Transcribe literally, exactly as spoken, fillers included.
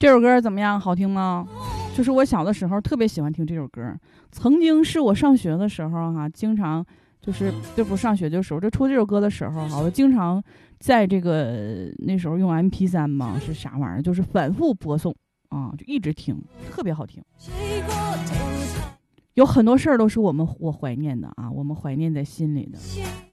这首歌怎么样？好听吗？就是我小的时候特别喜欢听这首歌，曾经是我上学的时候哈、啊，经常就是就不上学的时候，就出这首歌的时候哈、啊，我经常在这个那时候用 M P 三 嘛，是啥玩意儿？就是反复播送啊，就一直听，特别好听。有很多事儿都是我们我怀念的啊，我们怀念在心里的。